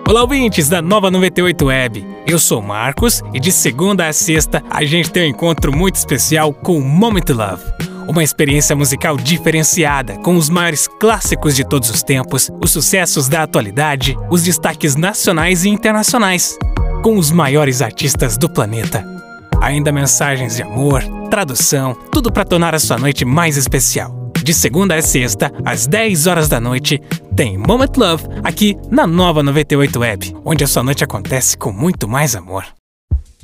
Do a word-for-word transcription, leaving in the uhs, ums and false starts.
Olá, ouvintes da Nova noventa e oito Web. Eu sou o Marcos e de segunda a sexta a gente tem um encontro muito especial com o Moment Love. Uma experiência musical diferenciada, com os maiores clássicos de todos os tempos, os sucessos da atualidade, os destaques nacionais e internacionais, com os maiores artistas do planeta. Ainda mensagens de amor, tradução, tudo para tornar a sua noite mais especial. De segunda a sexta, às dez horas da noite, tem Moment Love aqui na Nova noventa e oito Web, onde a sua noite acontece com muito mais amor.